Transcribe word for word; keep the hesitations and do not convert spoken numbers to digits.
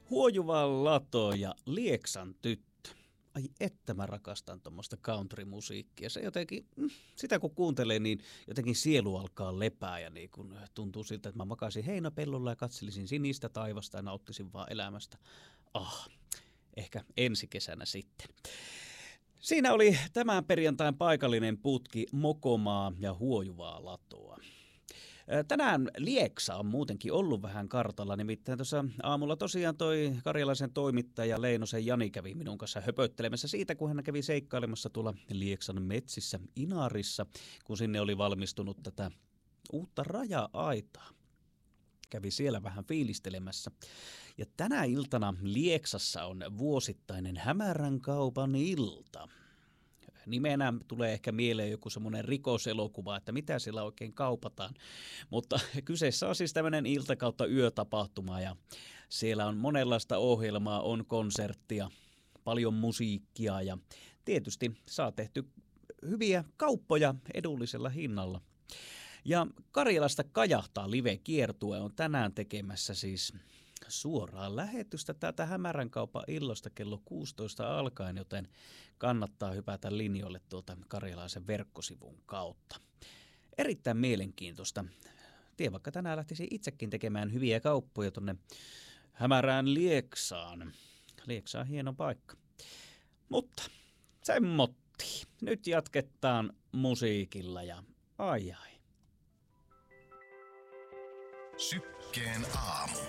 Huojuva lato ja Lieksan tyttö. Ai että mä rakastan tuommoista country-musiikkia. Se jotenkin, sitä kun kuuntelee, niin jotenkin sielu alkaa lepää ja niin kun tuntuu siltä, että mä makaisin heinäpellolla ja katselisin sinistä taivasta ja nauttisin vaan elämästä. Ah, ehkä ensi kesänä sitten. Siinä oli tämän perjantain paikallinen putki Mokomaa ja Huojuvaa latoa. Tänään Lieksa on muutenkin ollut vähän kartalla, nimittäin tuossa aamulla tosiaan toi karjalaisen toimittaja Leinosen Jani kävi minun kanssa höpöttelemässä siitä, kun hän kävi seikkailemassa tuolla Lieksan metsissä Inarissa, kun sinne oli valmistunut tätä uutta raja-aitaa. Kävi siellä vähän fiilistelemässä. Ja tänä iltana Lieksassa on vuosittainen Hämärän kaupan ilta. Nimenä tulee ehkä mieleen joku semmoinen rikoselokuva, että mitä siellä oikein kaupataan. Mutta kyseessä on siis tämmöinen ilta kautta yötapahtuma ja siellä on monenlaista ohjelmaa, on konserttia, paljon musiikkia ja tietysti saa tehty hyviä kauppoja edullisella hinnalla. Ja Karjalasta kajahtaa live-kiertue on tänään tekemässä siis suoraa lähetystä täältä Hämärän kaupan illasta kello kuusitoista alkaen, joten kannattaa hypätä linjoille tuolta karjalaisen verkkosivun kautta. Erittäin mielenkiintoista. Tiedän, vaikka tänään lähtisi itsekin tekemään hyviä kauppoja tuonne Hämärään Lieksaan. Lieksa on hieno paikka. Mutta semmotti. Nyt jatketaan musiikilla ja ai ai. Sykkeen aamu.